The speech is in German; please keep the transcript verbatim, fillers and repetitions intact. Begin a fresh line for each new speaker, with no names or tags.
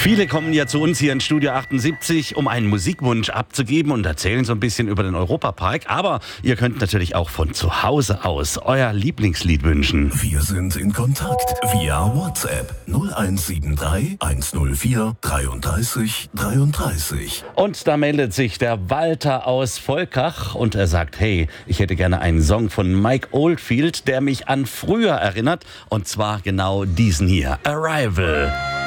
Viele kommen ja zu uns hier in Studio achtundsiebzig, um einen Musikwunsch abzugeben und erzählen so ein bisschen über den Europapark. Aber ihr könnt natürlich auch von zu Hause aus euer Lieblingslied wünschen.
Wir sind in Kontakt via WhatsApp null eins sieben drei eins null vier dreiunddreißig dreiunddreißig.
Und da meldet sich der Walter aus Volkach und er sagt, hey, ich hätte gerne einen Song von Mike Oldfield, der mich an früher erinnert. Und zwar genau diesen hier, Arrival.